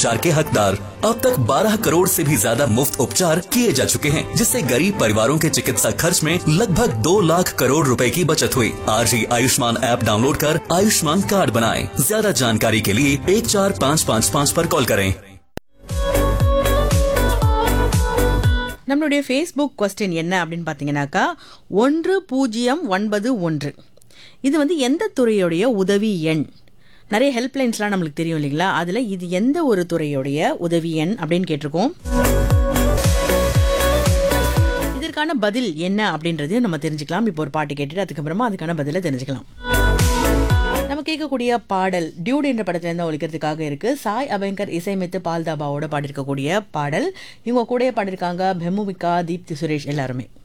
उपचार के हकदार। अब तक 12 करोड़ से भी ज्यादा मुफ्त उपचार किए जा चुके हैं, जिससे गरीब परिवारों के चिकित्सा खर्च में लगभग 2 लाख करोड़ रुपए की बचत हुई। आज ही आयुष्मान ऐप डाउनलोड कर आयुष्मान कार्ड बनाएं। ज्यादा जानकारी के लिए 14555 पर कॉल करें। நம்மளுடைய ஃபேஸ்புக் கொஸ்டின் என்ன அப்படின்னு பார்த்தீங்கன்னாக்கா 1091 இது வந்து எந்த துறையுடைய உதவி எண்? நிறைய ஹெல்ப்லைன்ஸ்லாம் நம்மளுக்கு தெரியும் இல்லைங்களா, அதில் இது எந்த ஒரு துறையுடைய உதவி எண் அப்படின்னு கேட்டிருக்கோம். இதற்கான பதில் என்ன அப்படின்றது நம்ம தெரிஞ்சுக்கலாம். இப்போ ஒரு பாட்டு கேட்டுட்டு அதுக்கப்புறமா அதுக்கான பதிலை தெரிஞ்சுக்கலாம். நம்ம கேட்கக்கூடிய பாடல் டியூட் என்ற படத்துலேருந்து ஒழிக்கிறதுக்காக இருக்கு. சாய் அபயங்கர் இசையமைத்து பால்தாபாவோட பாடிருக்கக்கூடிய பாடல். இவங்க கூட பாடிருக்காங்க பெமுமிகா, தீப்தி சுரேஷ் எல்லாருமே.